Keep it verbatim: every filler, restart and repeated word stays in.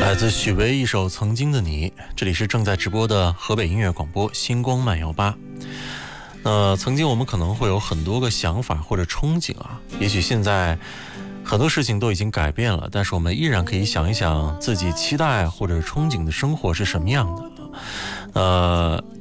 来自许巍一首《曾经的你》，这里是正在直播的河北音乐广播星光慢摇吧。呃，曾经我们可能会有很多个想法或者憧憬啊，也许现在很多事情都已经改变了，但是我们依然可以想一想自己期待或者憧憬的生活是什么样的。呃，